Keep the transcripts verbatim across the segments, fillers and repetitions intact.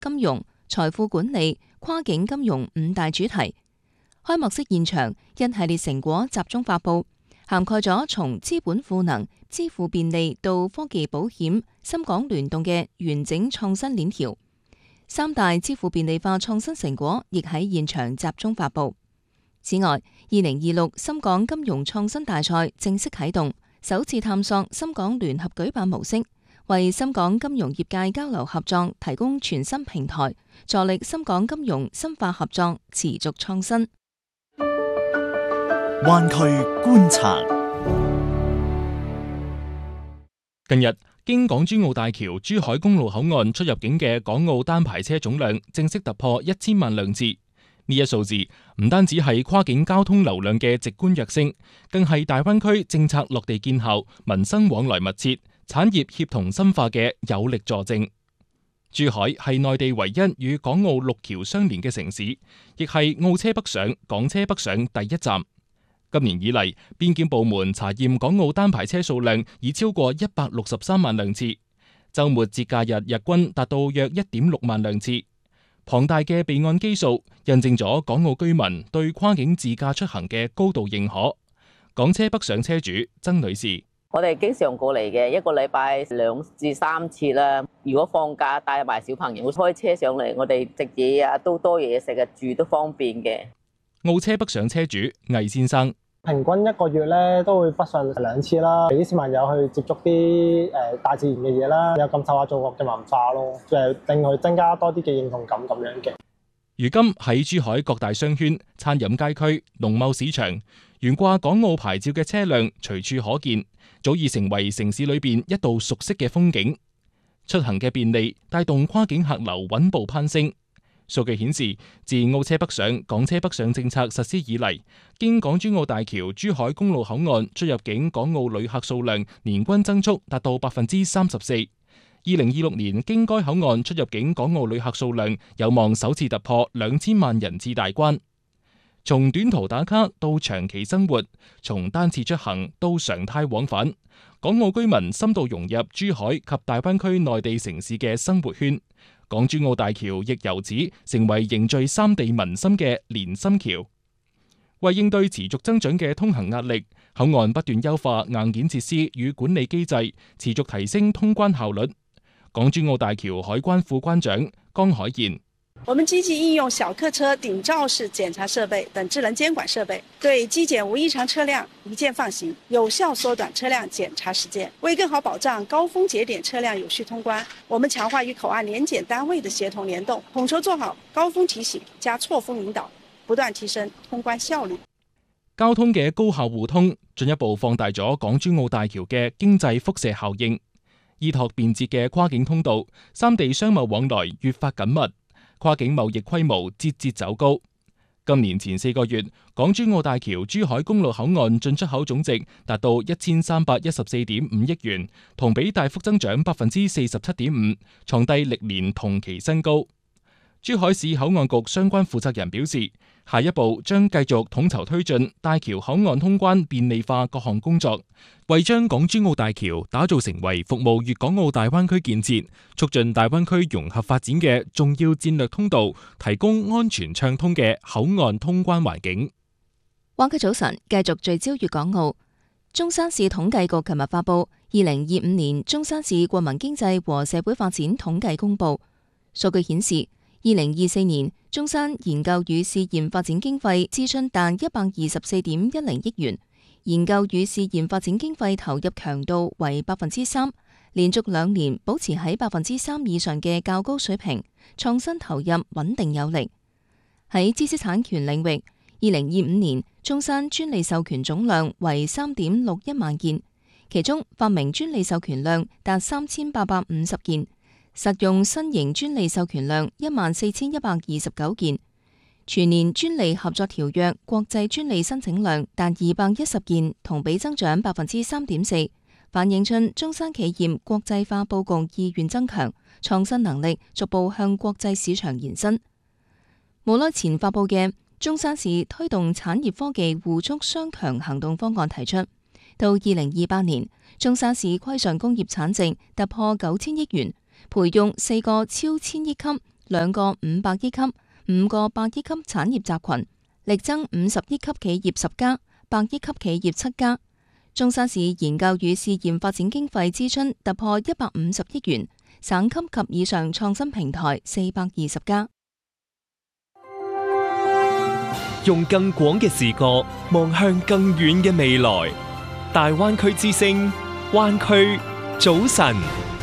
金融、財富管理、跨境金融五大主題。開幕式現場一系列成果集中發佈，涵蓋咗從資本賦能、支付便利到科技保險、深港聯動嘅完整創新鏈條。三大支付便利化創新成果亦喺現場集中發佈。此外，二零二六深港金融創新大賽正式啟動，首次探索深港聯合舉辦模式，為深港金融業界交流合作提供全新平台，助力深港金融深化合作，持續創新。 灣區觀察。 近日，經港珠澳大橋珠海公路口岸出入境嘅港澳單牌車總量正式突破一千萬輛次。呢一數字唔單止係跨境交通流量嘅直觀躍升，更係大灣區政策落地見效、民生往來密切、產業協同深化嘅有力佐證。珠海係內地唯一與港澳陸橋相連嘅城市，亦係澳車北上、港車北上第一站。今年以嚟，邊檢部門查驗港澳單牌車數量已超過一百六十三萬輛次，週末節假日日均達到約一點六萬輛次。龐大嘅備案基數印證咗港澳居民對跨境自駕出行嘅高度認可。港車北上車主曾女士： 我哋經常過嚟嘅，一個禮拜兩至三次啦。如果放假帶埋小朋友開車上嚟，我哋食嘢啊都多嘢食嘅，住都方便嘅。 澳車北上車主魏先生： 平均一個月咧都會北上兩次啦，俾啲小朋友去接觸啲誒大自然嘅嘢啦，有感受下祖國嘅文化咯，就係令佢增加多啲嘅認同感咁樣嘅。 如今喺珠海各大商圈、餐飲街區、農貿市場，懸掛港澳牌照嘅車輛隨處可見，早已成為城市裏邊一道熟悉嘅風景。出行嘅便利帶動跨境客流穩步攀升。數據顯示，自澳車北上、港車北上政策實施以嚟，經港珠澳大橋珠海公路口岸出入境港澳旅客數量年均增速達到百分之三十四。二零二六年經該口岸出入境港澳旅客數量有望首次突破兩千萬人次大關。從短途打卡到長期生活，從單次出行到常態往返，港澳居民深度融入珠海及大灣區內地城市嘅生活圈。港珠澳大橋亦由此成為凝聚三地民心嘅連心橋。為應對持續增長嘅通行壓力，口岸不斷優化硬件設施與管理機制，持續提升通關效率。港珠澳大橋海關副關長江海賢： 我們積極應用小客車頂罩式檢查設備等智能監管設備，對機檢無異常車輛一鍵放行，有效縮短車輛檢查時間。為更好保障高峰節點車輛有序通關，我們強化與口岸聯檢單位的協同聯動，統籌做好高峰提醒加錯峰引導，不斷提升通關效率。 交通嘅高效互通，進一步放大咗港珠澳大橋嘅經濟輻射效應。依託便捷嘅跨境通道，三地商貿往來越發緊密，跨境貿易規模節節走高。今年前四個月，港珠澳大橋珠海公路口岸進出口總值達到一千三百一十四點五億元，同比大幅增長百分之四十七點五，創低歷年同期新高。珠海市口岸局相關負責人表示，下一步將繼續統籌推進大橋口岸通關便利化各項工作，為將港珠澳大橋打造成為服務粵港澳大灣區建設、促進大灣區融合發展嘅重要戰略通道，提供安全暢通嘅口岸通關環境。 灣區早晨繼續聚焦粵港澳。中山市統計局琴日發布二零二五年中山市國民經濟和社會發展統計公佈，數據顯示，二零二四年中山研究與試驗發展經費支出達一百二十四點一零億元，研究與試驗發展經費投入強度為百分之三，連續兩年保持喺百分之三以上嘅較高水平，創新投入穩定有力。喺知識產權領域，二零二五年中山專利授權總量為三點六一萬件，其中發明專利授權量達三千八百五十件。實用新型專利授權量一萬四千一百二十九件，全年專利合作條約國際專利申請量達二百一十件，同比增長百分之三點四，反映出中山企業國際化佈局意願增強，創新能力逐步向國際市場延伸。無耐前發佈嘅中山市推動產業科技互促雙強行動方案提出，到二零二八年，中山市規上工業產值突破九千億元。培育四個超千億級兩個五百億級、五個百億級產業集群，力爭五十億級企業十家、百億級企業七家。中山市研究與試驗發展經費支出突破一百五十億元，省級及以上創新平台四百二十家。 用更廣嘅視角望向更遠嘅未來，大灣區之聲，灣區早晨。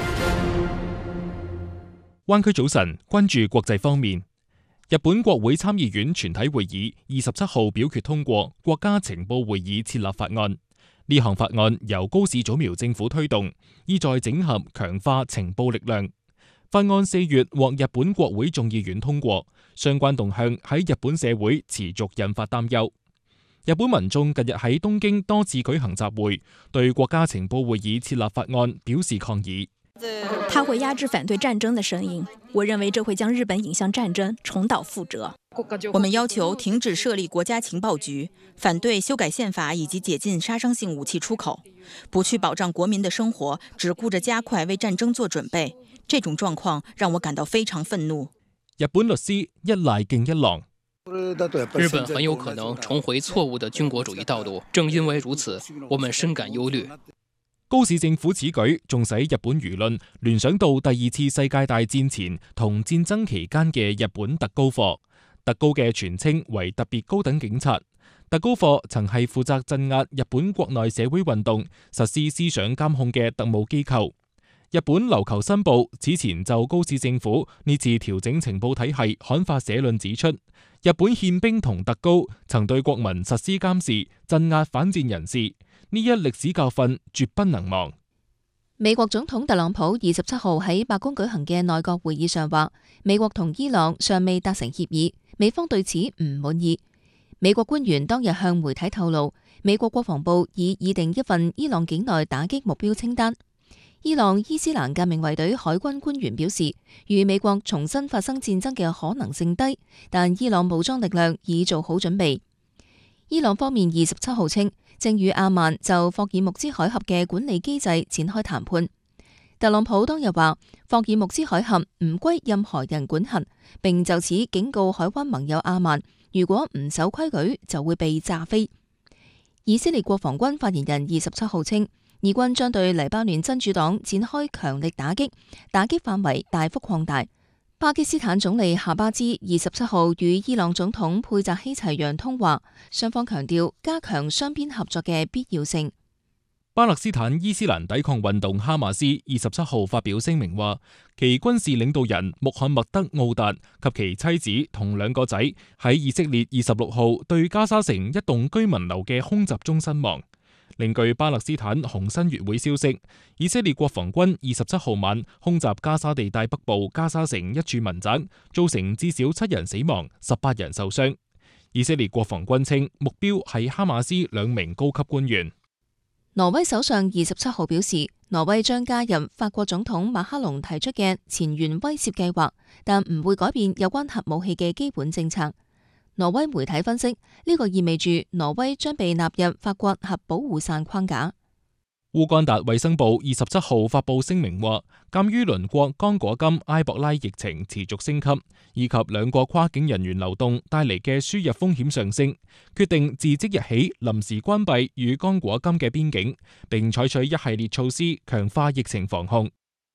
灣區早晨，關注國際方面。日本國會參議院全體會議二十七號表決通過國家情報會議設立法案。呢項法案由高市早苗政府推動，意在整合強化情報力量。法案四月獲日本國會眾議院通過，相關動向喺日本社會持續引發擔憂。日本民眾近日喺東京多次舉行集會，對國家情報會議設立法案表示抗議。 他會壓制反對戰爭的聲音，我認為這會將日本引向戰爭，重蹈覆轍。 我們要求停止設立國家情報局，反對修改憲法以及解禁殺傷性武器出口，不去保障國民的生活，只顧着加快為戰爭做準備。這種狀況讓我感到非常憤怒。 日本律師一賴敬一郎， 日本很有可能重回錯誤的軍國主義道路，正因為如此，我們深感憂慮。 高市政府此舉仲使日本輿論聯想到第二次世界大戰前同戰爭期間嘅日本特高課。特高嘅全稱為特別高等警察。特高課曾係負責鎮壓日本國內社會運動、實施思想監控嘅特務機構。日本琉球新報此前就高市政府呢次調整情報體系刊發社論指出，日本憲兵同特高曾對國民實施監視、鎮壓反戰人士，呢一歷史教訓絕不能忘。 美國總統特朗普二十七號喺白宮舉行嘅內閣會議上話，美國同伊朗尚未達成協議，美方對此唔滿意。美國官員當日向媒體透露，美國國防部已擬定一份伊朗境內打擊目標清單。伊朗伊斯蘭革命衛隊海軍官員表示，與美國重新發生戰爭嘅可能性低，但伊朗武裝力量已做好準備。伊朗方面二十七號稱，正與阿曼就霍爾木茲海峽嘅管理機制展開談判。特朗普當日話，霍爾木茲海峽唔歸任何人管轄，並就此警告海灣盟友阿曼，如果唔守規矩就會被炸飛。以色列國防軍發言人二十七號稱，以軍將對黎巴嫩真主黨展開強力打擊，打擊範圍大幅擴大。巴基斯坦總理夏巴茲二十七號與伊朗總統佩澤希齊揚通話，雙方強調加強雙邊合作嘅必要性。 巴勒斯坦伊斯蘭抵抗運動哈馬斯二十七號發表聲明話，其軍事領導人穆罕默德奧達及其妻子同兩個仔喺以色列二十六號對加沙城一棟居民樓嘅空襲中身亡。另據巴勒斯坦紅新月會消息，以色列國防軍二十七號晚空襲加沙地帶北部加沙城一處民宅，造成至少七人死亡、十八人受傷。以色列國防軍稱目標係哈馬斯兩名高級官員。 挪威首相二十七號表示，挪威將加入法國總統馬克龍提出嘅前沿威懾計劃，但唔會改變有關核武器嘅基本政策。挪威媒體分析，呢個意味住挪威將被納入法國核保護傘框架。 烏干達衛生部二十七號發布聲明話，鑒於鄰國剛果金埃博拉疫情持續升級，以及兩國跨境人員流動帶嚟嘅輸入風險上升，決定自即日起臨時關閉與剛果金嘅邊境，並採取一系列措施強化疫情防控。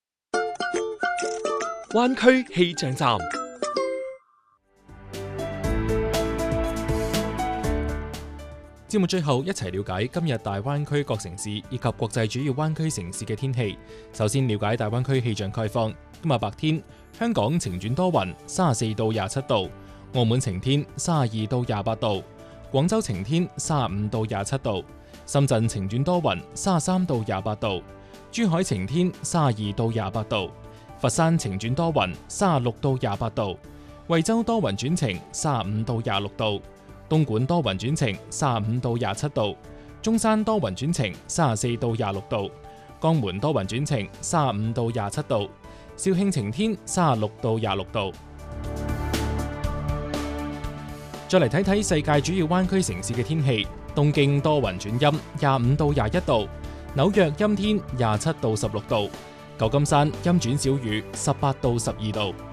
灣區氣象站。 節目最後一齊了解今日大灣區各城市以及國際主要灣區城市嘅天氣。首先了解大灣區氣象概況。今日白天，香港晴轉多雲，三十四到廿七度；澳門晴天，三十二到廿八度；廣州晴天，三十五到廿七度；深圳晴轉多雲，三十三到廿八度；珠海晴天，三十二到廿八度；佛山晴轉多雲，三十六到廿八度；惠州多雲轉晴，三十五到廿六度。東莞多雲轉晴，三十五到廿七度；中山多雲轉晴，三十四到廿六度；江門多雲轉晴，三十五到廿七度；肇慶晴天，三十六到廿六度。再嚟睇睇世界主要灣區城市嘅天氣：東京多雲轉陰，廿五到廿一度；紐約陰天，廿七到十六度；舊金山陰轉小雨，十八到十二度。